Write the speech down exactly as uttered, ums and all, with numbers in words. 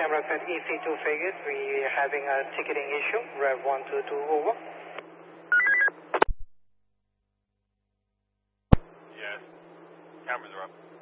Cameras at E C two Vegas. We are having a ticketing issue. Rev one two two over. Yes. Cameras are up.